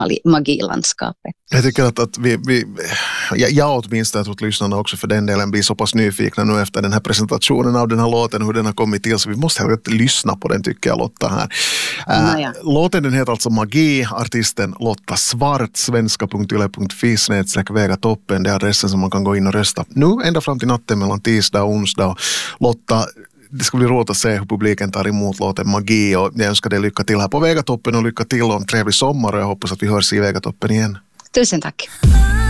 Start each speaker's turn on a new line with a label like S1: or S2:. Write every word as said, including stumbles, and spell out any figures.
S1: magilandskapet.
S2: Jag tycker att, att vi, vi jag, jag åtminstone, jag tror att lyssnarna också för den delen blir så pass nyfikna nu efter den här presentationen av den här låten, hur den har kommit till, så vi måste helt lyssna på den, tycker jag, Lotta här. Äh,
S1: ja.
S2: Låten den heter alltså Magi, artisten Lotta Svart, svenska punkt yle punkt fi snedstreck Vegatoppen, det är adressen som man kan gå in och rösta nu ända fram till natten mellan tisdag och onsdag. Och Lotta, det ska bli roligt att se hur publiken tar emot låten Magi, och jag önskar dig lycka till här på Vegatoppen och lycka till och en trevlig sommar, och jag hoppas att vi hörs i Vegatoppen igen.
S1: Tusen tack.